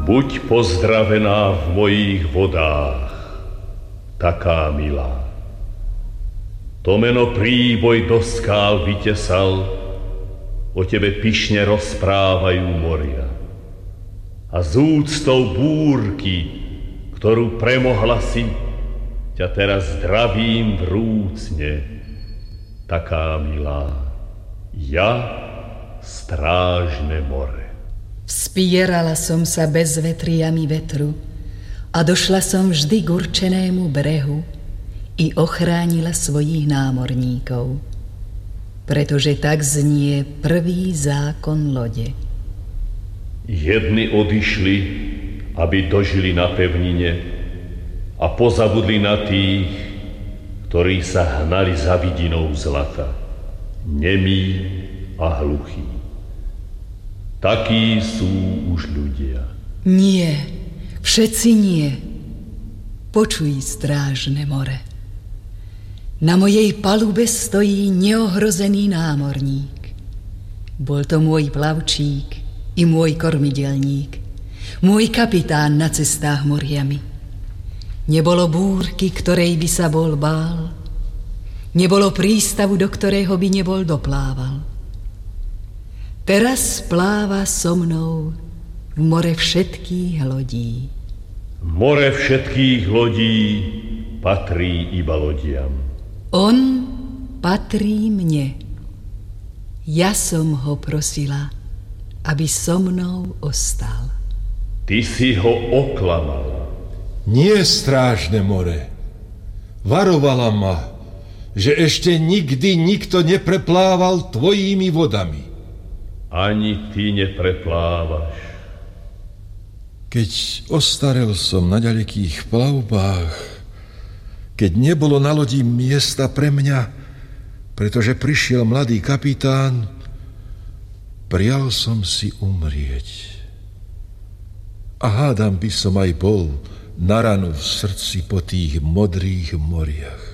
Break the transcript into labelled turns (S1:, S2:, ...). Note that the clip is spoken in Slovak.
S1: Buď pozdravená v mojich vodách, taká milá. To meno príboj do skál vytesal, o tebe pyšne rozprávajú moria. A z úctou búrky, ktorú premohla si, ťa teraz zdravím vrúcne, taká milá. Ja, strážne more.
S2: Vspierala som sa bezvetriami vetru a došla som vždy k určenému brehu i ochránila svojich námorníkov, pretože tak znie prvý zákon lode.
S1: Jedni odišli, aby dožili na pevnine a pozabudli na tých, ktorí sa hnali za vidinou zlata, nemí a hluchí. Takí sú už ľudia.
S2: Nie, všetci nie. Počuj, strážne more. Na mojej palube stojí neohrozený námorník. Bol to môj plavčík i môj kormidelník, môj kapitán na cestách moriami. Nebolo búrky, ktorej by sa bol bál. Nebolo prístavu, do ktorého by nebol doplával. Teraz pláva so mnou v more všetkých lodí.
S1: More všetkých lodí patrí iba lodiam.
S2: On patrí mne. Ja som ho prosila, aby so mnou ostal.
S1: Ty si ho oklamal.
S3: Nie, strážne more. Varovala ma, že ešte nikdy nikto nepreplával tvojimi vodami.
S1: Ani ty nepreplávaš.
S3: Keď ostarel som na ďalekých plavbách, keď nebolo na lodi miesta pre mňa, pretože prišiel mladý kapitán, prial som si umrieť. A hádam by som aj bol na ranu v srdci po tých modrých moriach.